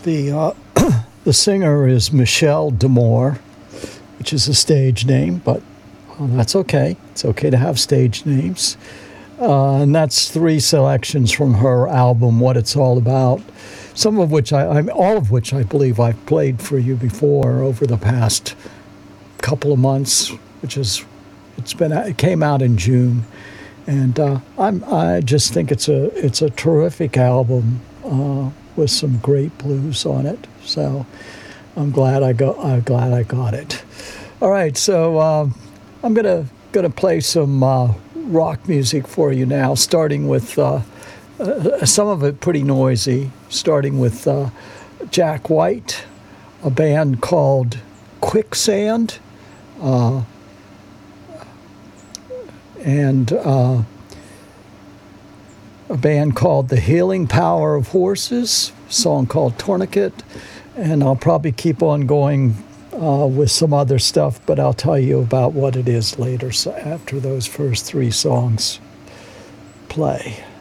The the singer is Michelle Demore, which is a stage name, but that's okay. It's okay to have stage names. And that's 3 selections from her album, What It's All About. Some of which all of which I believe I've played for you before over the past couple of months, it came out in June, and I just think it's a terrific album with some great blues on it. So I'm glad I got it. All right, so I'm gonna play some rock music for you now, starting with some of it pretty noisy, starting with Jack White, a band called Quicksand, and a band called The Healing Power of Horses, a song called Tourniquet, and I'll probably keep on going with some other stuff, but I'll tell you about what it is later, so after those first 3 songs play.